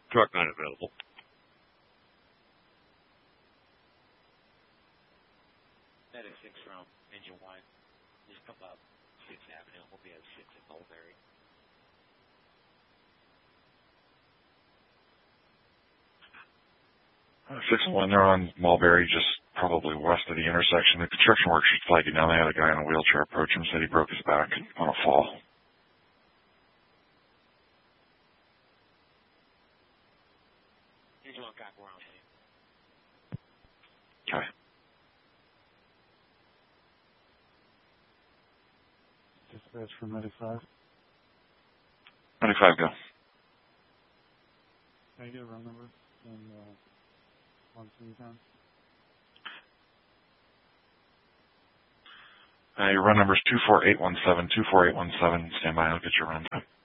Truck not available. Medic 6 from Engine 1. Just come up 6th Avenue. We'll be at 6 in Mulberry. 6-1, they're on Mulberry, just probably west of the intersection. The construction work should flag you down. They had a guy on a wheelchair approach him, said he broke his back on a fall. Engine 1 back around. Okay. Dispatch for Medic 5. 95, go. Can I get a run number and 1 Your run number is 24817. 24817. Stand by. I'll get your run.